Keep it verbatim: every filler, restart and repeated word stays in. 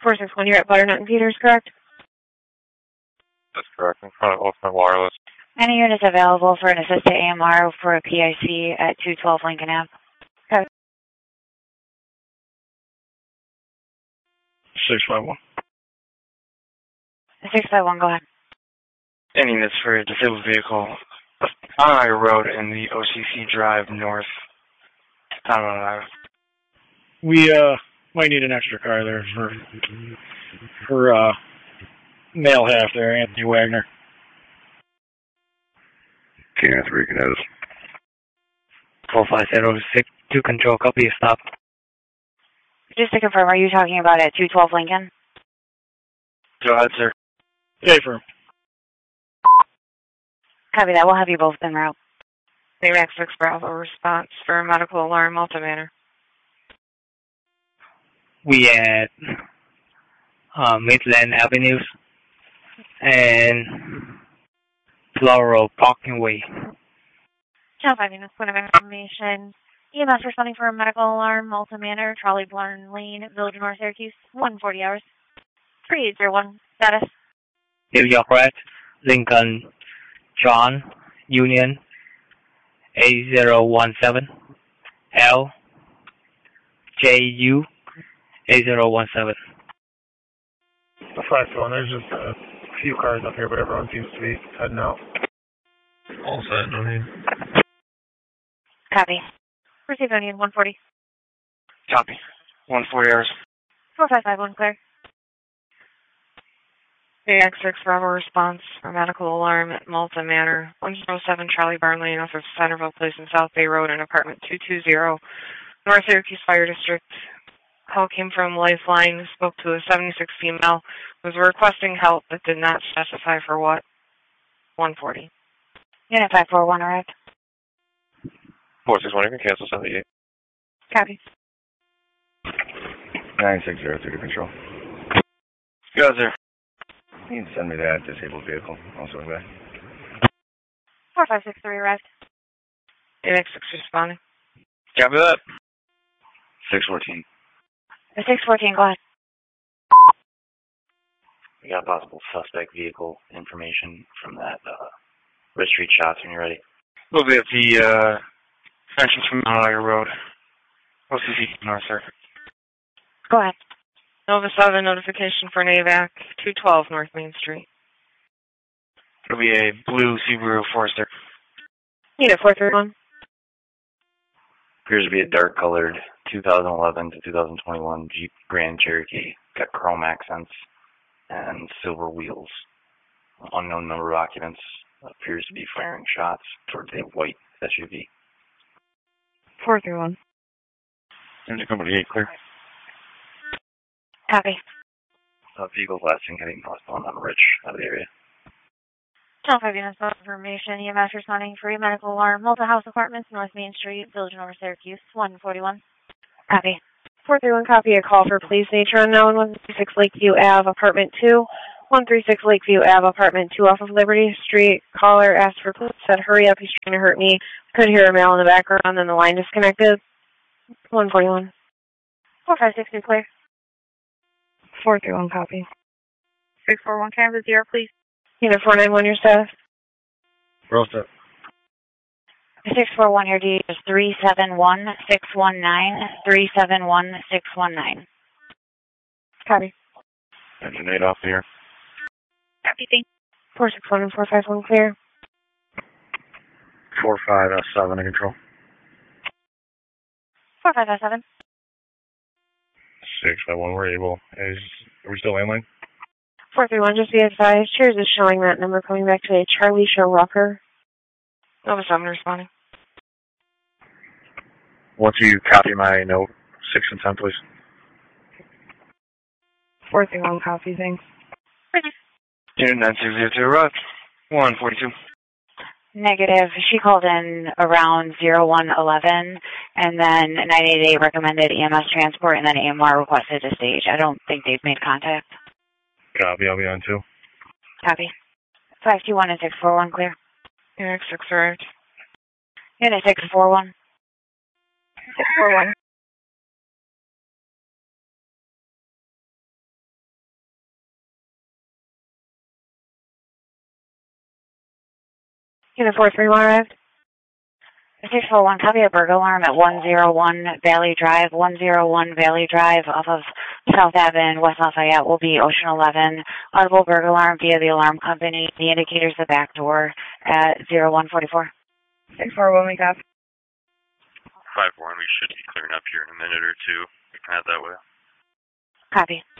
four six one, you're at Butternut and Peters, correct? That's correct, in front of Ultimate Wireless. Any units available for an assisted A M R for a P I C at two twelve Lincoln Avenue? Okay. six five one. six five one, go ahead. Any units for a disabled vehicle on Iowa Road in the O C C Drive North, Town of Iowa. We uh might need an extra car there for for uh male half there, Anthony Wagner. King three Kinetis. twelve five zero six two control, copy, stop. Just to confirm, are you talking about at two twelve Lincoln? Go ahead, sir. Okay, firm. Copy that. We'll have you both en route. AVAC six Bravo response for a medical alarm multimanner. We at uh, Midland Avenues and Floral Parking Way. Channel five units, point of information. E M S responding for a medical alarm, Malta Manor, Trolley Barn Lane, Village North Syracuse, one forty hours. three eight zero one, status. New York Red, Lincoln, John, Union, eight zero one seven, L, J U, eight zero one seven. five one, there's just a few cars up here, but everyone seems to be heading out. All set, no need. Copy. Receive Union, one forty. Copy. one forty hours. four five five one, clear. AVAC six Bravo response for medical alarm at Malta Manor, one oh seven Charlie Barn Lane off of Centerville Place and South Bay Road in apartment two two zero, North Syracuse Fire District. Call came from Lifeline, spoke to a seventy-six female, was requesting help but did not specify for what. one forty. Unit five four one arrived. four six one, you can cancel seventy-eight. Copy. nine six zero two to control. Go ahead, sir. You can send me that disabled vehicle. Also in back. four five six three arrived. AVAC six responding. Copy that. six fourteen. six fourteen, go ahead. We got possible suspect vehicle information from that uh, Ridge Street shots when you're ready. We'll be at the uh, entrance from Mount Iowa Road. O C C North, sir. Go ahead. Nova seven notification for an AVAC, two twelve North Main Street. It'll be a blue Subaru Forester. Unit four three one. Appears to be a dark colored two thousand eleven to two thousand twenty-one Jeep Grand Cherokee. Got chrome accents and silver wheels. Unknown number of occupants. Appears to be firing shots towards a white S U V. four three one. Engine company eight, clear. Copy. Uh, vehicle last seen heading northbound on Rich out of the area. Channel five units, information. E M S responding for a medical alarm, multi-house apartments, North Main Street, Village North Syracuse, one forty-one. Copy. four three one, copy a call for police nature unknown, one three six Lakeview Ave, apartment two. one three six Lakeview Ave, apartment two off of Liberty Street. Caller asked for police, said, hurry up, he's trying to hurt me. Couldn't hear a male in the background, then the line disconnected. one forty-one. four five six two, clear. four three one, copy. six four one, Kansas, zero, please. Unit four nine one, your status. We're all set. six four one, your D is three seven one six one nine, three seven one six one nine. Copy. Engine eight off the air. Copy, thank you. four six one and four five one, clear. four five seven in control. four five seven. six five one, we're able. Is, are we still landline? four three one, just be advised. Cheers is showing that number coming back to a Charlie Show Rocker. Nova seven responding. Once you copy my note, six and ten, please. four three one, copy, thanks. Unit nine six zero two, arrived. one forty-two. Negative. She called in around zero one eleven, and then nine eight eight recommended E M S transport, and then A M R requested a stage. I don't think they've made contact. Copy, I'll be on two. Copy. five two one and six four one, clear. Unit six arrived. Unit six four one. six four one. Unit four three one arrived. six four one, copy a burglar alarm at one oh one Valley Drive. one oh one Valley Drive off of South Avenue, West Lafayette will be Ocean eleven. Audible burglar alarm via the alarm company. The indicator's the back door at oh one forty-four. six four one, we copy. five one, we should be clearing up here in a minute or two. We can head that way. Copy.